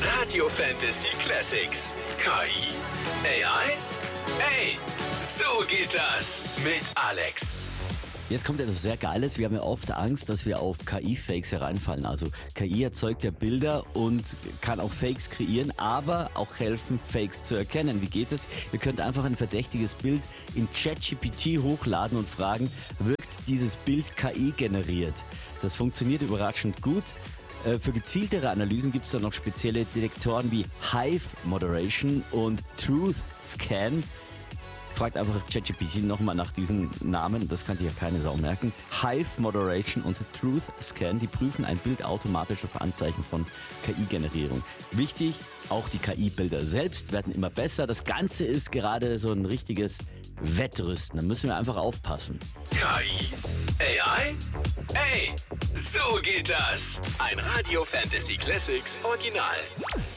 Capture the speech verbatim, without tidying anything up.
Radio Fantasy Classics. K I? A I? Hey, so geht das mit Alex. Jetzt kommt etwas sehr Geiles. Wir haben ja oft Angst, dass wir auf K I-Fakes hereinfallen. Also K I erzeugt ja Bilder und kann auch Fakes kreieren, aber auch helfen, Fakes zu erkennen. Wie geht es? Ihr könnt einfach ein verdächtiges Bild in ChatGPT hochladen und fragen, wirkt dieses Bild K I generiert? Das funktioniert überraschend gut. Für gezieltere Analysen gibt es dann noch spezielle Detektoren wie Hive Moderation und Truth Scan. Fragt einfach ChatGPT nochmal nach diesen Namen, das kann sich ja keine Sau merken. Hive Moderation und Truth Scan, die prüfen ein Bild automatisch auf Anzeichen von K I-Generierung. Wichtig, auch die K I-Bilder selbst werden immer besser. Das Ganze ist gerade so ein richtiges Wettrüsten, da müssen wir einfach aufpassen. K I? A I? Ey, so geht das. Ein Radio Fantasy Classics Original.